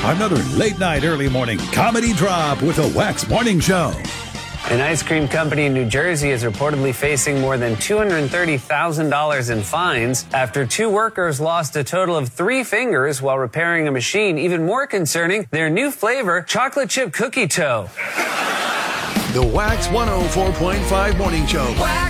Another late night, early morning comedy drop with the Wax Morning Show. An ice cream company in New Jersey is reportedly facing more than $230,000 in fines after two workers lost a total of 3 fingers while repairing a machine. Even more concerning, their new flavor, chocolate chip cookie toe. The Wax 104.5 Morning Show. Wax.